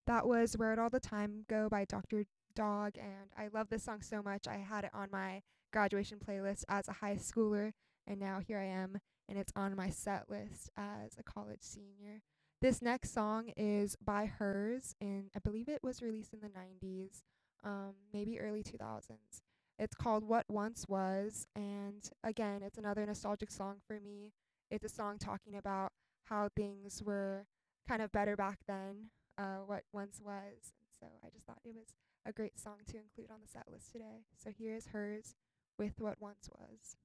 That was Where'd All the Time Go by Dr. Dog, and I love this song so much. I had it on my graduation playlist as a high schooler, and now here I am, and it's on my set list as a college senior. This next song is by Hers, and I believe it was released in the 90s, maybe early 2000s. It's called What Once Was, and again, it's another nostalgic song for me. It's a song talking about how things were kind of better back then, what once was. And so I just thought it was a great song to include on the set list today. So here is Hers with What Once Was.